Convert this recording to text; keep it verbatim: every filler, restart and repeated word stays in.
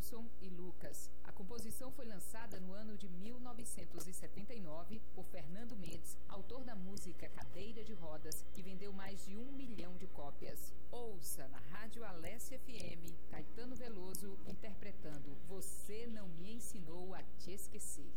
Wilson e Lucas. A composição foi lançada no ano de mil novecentos e setenta e nove por Fernando Mendes, autor da música Cadeira de Rodas, que vendeu mais de um milhão de cópias. Ouça na Rádio Alessia F M, Caetano Veloso interpretando Você Não Me Ensinou a Te Esquecer.